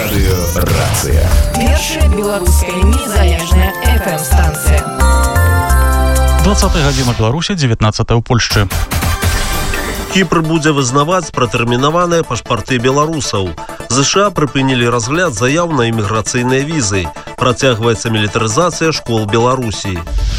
Радыёрацыя. Першая беларуская незалежная FM-станцыя. 20 гадзіна Беларусі, 19 ў Польшчы. Кіпр будзе вызнаваць пратэрмінаваныя пашпарты беларусаў. ЗША прыпынілі разгляд заяў на іміграцыйныя візы. Працягваецца мілітарызацыя школ Беларусі.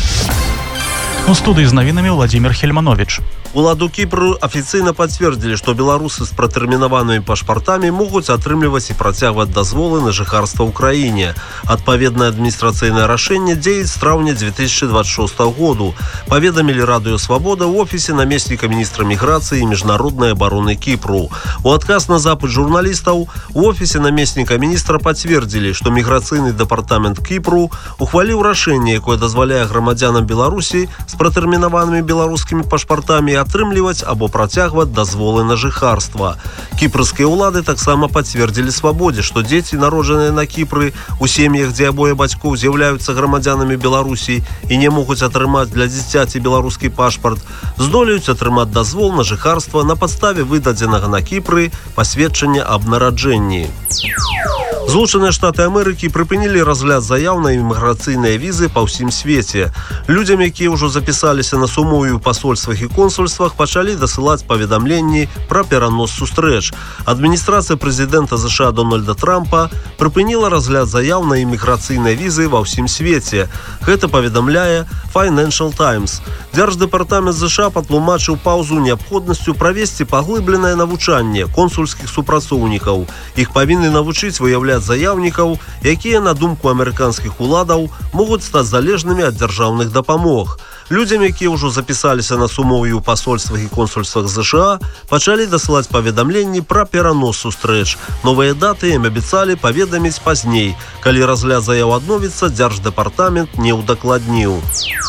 У студыі з навінамі Владимир Хельманович. Уладу Кіпру афіцыйна пацвердзілі, што беларусы з пратэрмінаванымі пашпартамі могуць атрымліваць і працягваць дазволы на жыхарства ў краіне. Адпаведнае адміністрацыйнае рашэнне дзеяць з траўня 2026 году. Паведамілі Радыё Свабода ў офісе намесніка міністра міграцыі і міжнароднай абароны Кіпру. У адказ на запыт журналістаў у офісе намесніка міністра пацвердзілі, што міграцыйны дэпартамент Кіпру ухваліў рашэнне, якое дазваляе грамадзянам Беларусі з пратэрмінаванымі беларускімі пашпартамі атрымліваць або працягваць дазволы на жыхарства. Кіпрскія ўлады таксама пацвердзілі Свабодзе, што дзеці, народжаныя на Кіпры, у сем'ях, дзе абое бацькоў з'яўляюцца грамадзянамі Беларусі і не могуць атрымаць для дзіцяці беларускі пашпарт, здолеюць атрымаць дазвол на жыхарства на падставе выдадзенага на Кіпры пасведчання аб нараджэнні. Злучаныя Штаты Амерыкі прыпынілі разгляд заяў на іміграцыйныя візы па ўсім свеце. Людзям, якія ўжо запісаліся на сумове ў пасольствах і консульствах, пачалі дасылаць паведамленні пра перанос сустрэч. Адміністрацыя прэзідэнта ЗША Дональда Трампа прыпыніла разгляд заяў на іміграцыйныя візы ва ўсім свеце. Гэта паведамляе Financial Times. Дзярждэпартамент ЗША патлумачыў паўзу неабходнасцю правесці паглыбленае навучанне консульскіх супрацоўнікаў. Іх павінны навучыць выяўляць заяўнікаў, якія, на думку амерыканскіх уладаў, могуць стаць залежнымі ад дзяржаўных дапамог. Людзям, якія ўжо запісаліся на сумове ў пасольствах і консульствах ЗША, пачалі дасылаць паведамленні пра перанос сустрэч. Новыя даты ім абяцалі паведаміць пазней. Калі разгляд заяў адновіцца, дзярждэпартамент не ўдакладніў.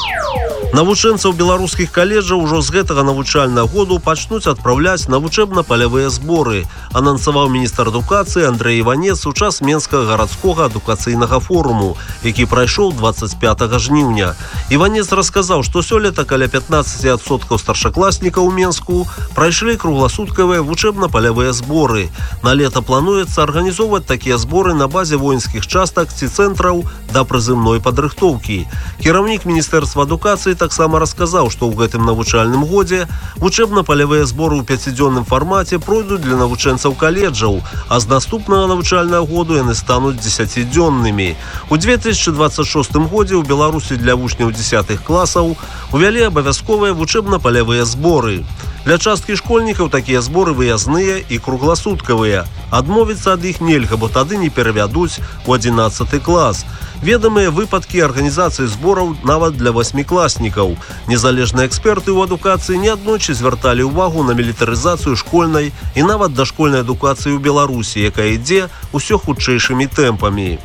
Навучэнцаў беларускіх каледжаў ўжо з гэтага навучальнага году пачнуць адпраўляць на вучэбна-палявыя зборы, анансаваў міністр адукацыі Андрэй Іванец у час Менскага гарадскога адукацыйнага форуму, які прайшоў 25 жніўня. Іванец расказаў, што сёлета каля 15% старшакласнікаў у Менску прайшлі кругласуткавыя вучэбна-палявыя зборы. На лета плануецца арганізоўваць такія зборы на базе воінскіх частак ці цэнтраў да прызыўной падрыхтоўкі. Кіраўнік міністэрства адукацыі таксама расказаў, што ў гэтым навучальным годзе вучэбна-палявыя зборы ў 5-дзённым фармаце пройдуць для навучэнцаў каледжаў, а з наступнага навучальнага году яны стануць 10-дзённымі. У 2026 годзе ў Беларусі для вучняў 10 класаў увялі абавязковыя вучэбна-палявыя зборы. Для часткі школьнікаў такія зборы выязныя і кругласуткавыя. Адмовіцца ад іх нельга, бо тады не перавядуць у 11 клас. Ведамыя выпадкі арганізацыі збораў нават для 8-класнікаў. Незалежныя эксперты ў адукацыі неаднойчы звярталі ўвагу на мілітарызацыю школьнай і нават дашкольнай адукацыі ў Беларусі, якая ідзе ўсё хутчэйшымі тэмпамі.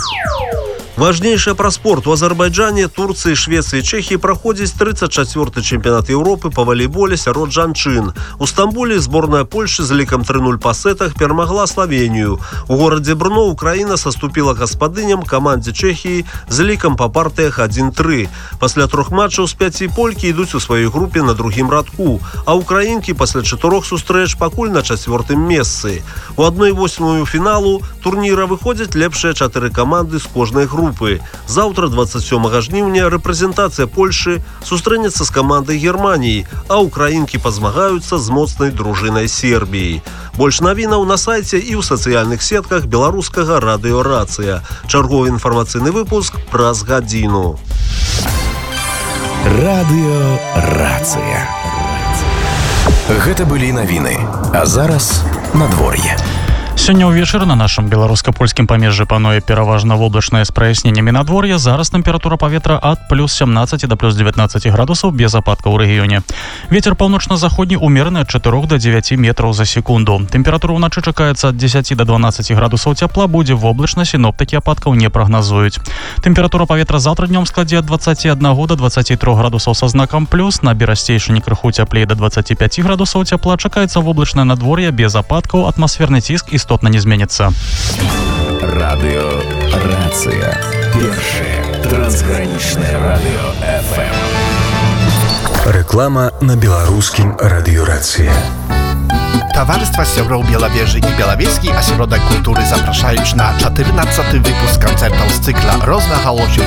Важнейшае пра спорт. У Азербайджане, Турцыі, Швецыі і Чэхіі праходзіць 34-й чэмпіянат Еўропы па валейболе сярод жанчын. У Стамбуле зборная Польшчы з лікам 3-0 па сетах перамагла Славенію. У горадзе Брно Украіна саступіла гаспадыням камандзе Чэхіі з лікам па партыях 1-3. Пасля 3 матчаў з 5 полькі ідуць у сваёй групе на другім радку, а украінкі пасля 4 сустрэч пакуль на 4-м месцы. У 1/8 фіналу турніра выходзяць лепшыя 4 каманды з кожнай групы. Заўтра, 27 жніўня, рэпрэзентацыя Польшы сустрэнецца з камандай Германіі, а украінкі пазмагаюцца з моцнай дружынай Сербіі. Больш навінаў на сайце і ў сацыяльных сетках беларускага радыёрацыя. Чарговы інфармацыйны выпуск праз гадзіну. Радыёрацыя. Гэта былі навіны. А зараз надвор'е. Сёння ўвечары на нашым беларуска-польскім памежжы пануе пераважна воблачнае з праясненнямі надвор'я. Зараз тэмпература паветра ад плюс 17 да плюс 19 градусаў без ападкаў у рэгіёне. Вецер паўночна-заходні умераны ад 4 до 9 метраў за секунду. Тэмпература ўначы чакаецца ад 10 до 12 градусаў цяпла, будзе воблачна, сіноптыкі ападкаў не прагназуюць. Тэмпература паветра заўтра днём складзе ад 21 до 23 градусаў са знакам плюс, на берасцейшыні крыху цяплей да 25 градусаў цяпла, чакаецца воблачнае надвор'е без ападкаў, атмасферны ціск істотна не зменіцца. Радыёрацыя. Першае трансгранічнае радыё FM. Рэклама на беларускім радыёрацыі. Towarzystwa Siobrów Białowieży i Białowieski, a Środek Kultury zapraszają na 14. wypust koncertów z cykla Rozmachało się